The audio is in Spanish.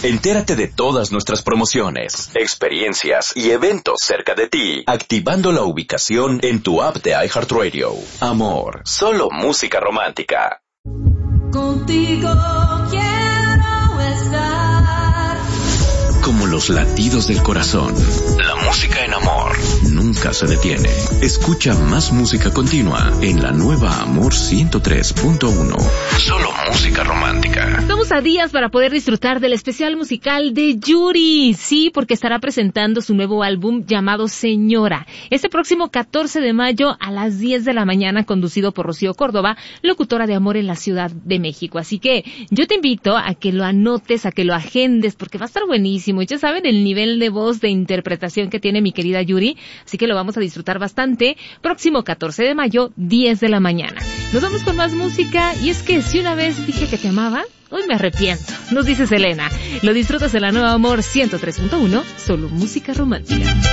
Entérate de todas nuestras promociones, experiencias y eventos cerca de ti, activando la ubicación en tu app de iHeartRadio. Amor, solo música romántica. Contigo quiero estar. Como los latidos del corazón, la música en amor nunca se detiene. Escucha más música continua en la nueva Amor 103.1. Solo música romántica. Estamos a días para poder disfrutar del especial musical de Yuri. Sí, porque estará presentando su nuevo álbum llamado Señora. Este próximo 14 de mayo a las 10 de la mañana, conducido por Rocío Córdoba, locutora de Amor en la Ciudad de México. Así que yo te invito a que lo anotes, a que lo agendes, porque va a estar buenísimo. Y ya saben el nivel de voz, de interpretación que tiene mi querida Yuri. Así que lo vamos a disfrutar bastante. Próximo 14 de mayo, 10 de la mañana. Nos vamos con más música. Y es que si una vez dije que te amaba, hoy me arrepiento. Nos dice Selena. Lo disfrutas en la nueva Amor 103.1. Solo música romántica.